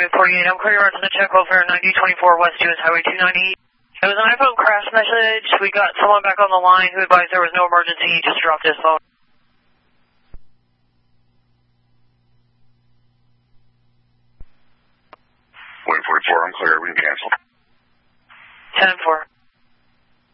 48. I'm clear to the check welfare 9024 West US Highway 290. It was an iPhone crash message. We got someone back on the line who advised there was no emergency. He just dropped his phone. Wait, 44, I'm clear. We can cancel. 10-4.